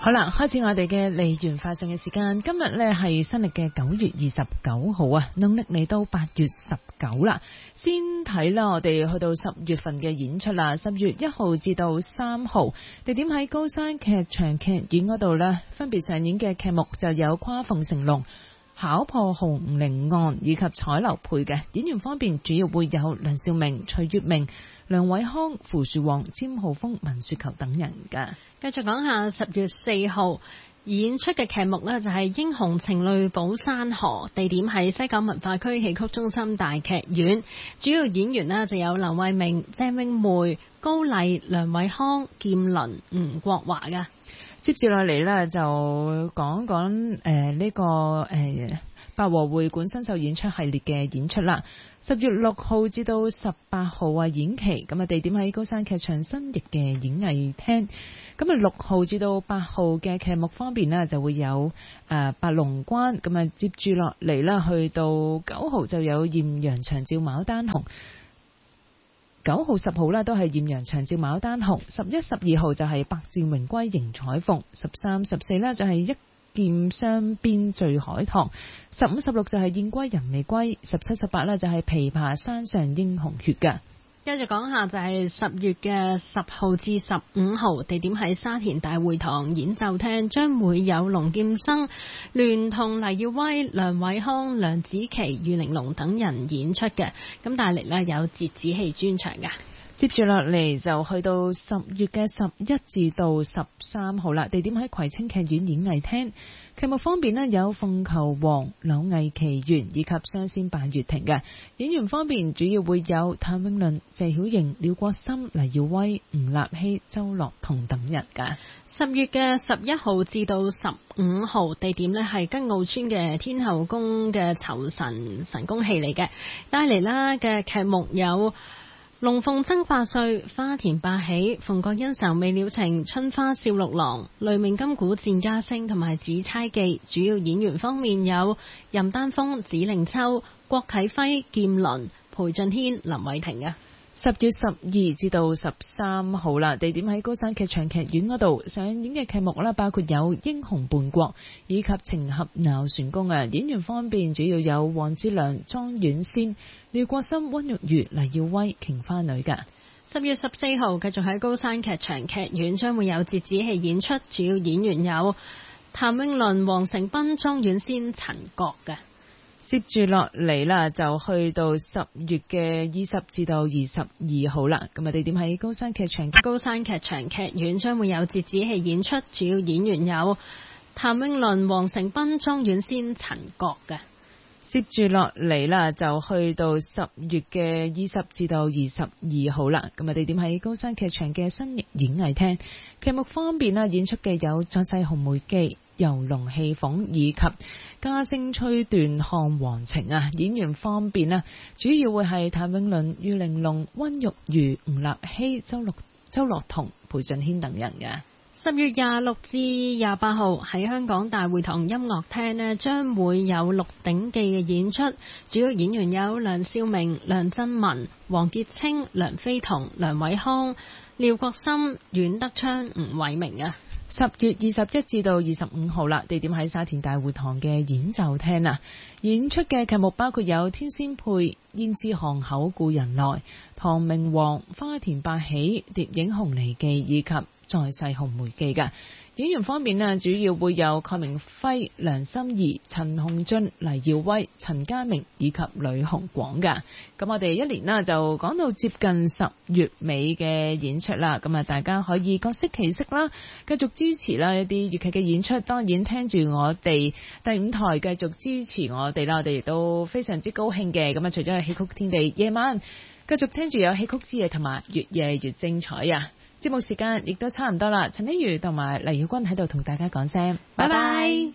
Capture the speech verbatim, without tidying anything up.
好啦，開始我哋嘅梨園快訊嘅時間。今日呢係新曆嘅九月二十九號啊，農曆嚟到八月十九啦。先睇啦，我哋去到十月份嘅演出啦。十月一號至到三號，地點喺高山劇場劇院嗰度呢，分別上演嘅劇目就有《跨鳳成龍》、考破紅菱案以及彩樓配嘅。演員方面主要會有梁兆明、徐月明、梁偉康、符樹王、詹浩峰、文雪球等人㗎。 繼續講下十月四號演出嘅劇目呢，就係《英雄情淚寶山河》，地點喺西九文化區戲曲中心大劇院。主要演員呢就有劉慧明、鄭詠梅、高麗、梁偉康、劍麟、吳國華㗎。 接住落嚟呢，就講講誒呢個誒。呃八和會館新秀演出系列嘅演出啦，十月六號至到十八號啊演期，咁啊地點喺高山劇場新翼嘅演藝廳。咁啊六號至到八號嘅劇目方面呢，就會有誒白龍關，咁啊接住落嚟啦，去到九號就有艷陽長照牡丹紅，九號十號啦都係艷陽長照牡丹紅，十一十二號就係百戰榮歸迎彩鳳，十三十四呢就係一劍雙邊醉海棠，十五十六就係燕歸人未歸，十七十八呢就係琵琶山上英雄血㗎。 繼續講下就係十月嘅十號至十五號，地點喺沙田大會堂演奏廳，將會有龍劍生聯同黎耀威、梁偉康、梁子琪、余玲瓏等人演出嘅。咁帶嚟呢有折子戲專場㗎。 接住落嚟就去到十月嘅十一至到十三號啦，地點喺葵青劇院演藝廳。劇目方面呢，有鳳求凰、柳毅奇緣以及雙仙拜月亭嘅。演員方面主要會有譚詠麟、謝曉瑩、廖國森、黎耀威、吳立希、周樂彤等人㗎。 十月嘅十一號至到十五號，地點呢係吉澳村嘅天后宮嘅酬神神功戲嚟嘅，帶嚟啦嘅劇目有龍鳳爭百歲、花田百喜、鳳閣恩仇未了情、春花笑六郎、雷鳴金鼓戰家聲同埋紫釵記。主要演員方面有任丹峰、紫菱秋、郭啟輝、劍麟、裴俊軒、林偉霆啊。 十月十二至到十三號啦，地點喺高山劇場劇院嗰度上演嘅劇目啦，包括有《英雄叛國》以及《情俠鬧船宮》啊。演員方面主要有黃之良、莊婉仙、廖國森、溫玉如、黎耀威、瓊花女㗎。 十月十四號繼續喺高山劇場劇院將會有折子戲演出，主要演員有譚詠麟、黃成斌、莊婉仙、陳覺嘅。 接住落嚟啦，就去到十月嘅二十至到二十二號啦。咁啊，地點喺高山劇場。 高山劇場劇院將會有折子戲演出，主要演員有譚詠麟、黃成斌、莊婉仙、陳覺嘅。 接住落嚟啦，就去到十月嘅二十至到二十二號啦。咁啊，地點喺高山劇場嘅新翼演藝廳。劇目方面啦，演出嘅有再世紅梅記、遊龍戲鳳以及嘉聲吹斷漢皇情啊。演員方面咧，主要會係譚詠麟、余玲瓏、溫玉如、吳立希、周樂周樂彤、裴俊軒等人嘅。 十月廿六至廿八號喺香港大會堂音樂廳呢，將會有《鹿鼎記》嘅演出，主要演員有梁兆明、梁振文、黃潔清、梁飛彤、梁偉康、廖國森、阮德昌、吳偉明啊。 十月二十一至到二十五號啦，地點喺沙田大會堂嘅演奏廳啊。演出嘅劇目包括有《天仙配》、《胭脂巷口故人來》、《唐明皇》、《花田百喜》、《蝶影紅梨記》以及再世紅梅記嘅。演員方面呢，主要會有鄺明輝、梁心怡、陳鴻俊、黎耀威、陳家明以及呂紅廣嘅。咁我哋一年啦就講到接近十月尾嘅演出啦，咁啊大家可以各適其適啦，繼續支持啦一啲粵劇嘅演出。當然聽住我哋第五台繼續支持我哋啦，我哋亦都非常之高興嘅。咁啊，除咗係戲曲天地夜晚繼續聽住有戲曲之夜同埋越夜越精彩啊！節目時間亦都差唔多啦，陳希如同埋黎曉君喺度同大家講聲拜拜。